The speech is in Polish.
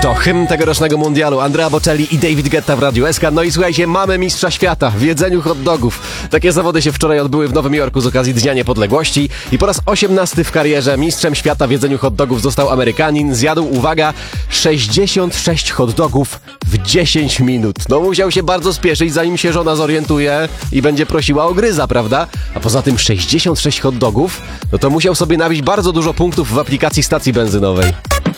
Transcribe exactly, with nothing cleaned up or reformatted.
To hymn tegorocznego mundialu. Andrea Bocelli i David Guetta w Radiu S K. No i słuchajcie, mamy mistrza świata w jedzeniu hot dogów. Takie zawody się wczoraj odbyły w Nowym Jorku z okazji Dnia Niepodległości i po raz osiemnasty w karierze mistrzem świata w jedzeniu hot dogów został Amerykanin. Zjadł, uwaga, sześćdziesiąt sześć hot dogów w dziesięć minut. No musiał się bardzo spieszyć, zanim się żona zorientuje i będzie prosiła o gryza, prawda? A poza tym sześćdziesiąt sześć hot dogów, no to musiał sobie nabić bardzo dużo punktów w aplikacji stacji benzynowej.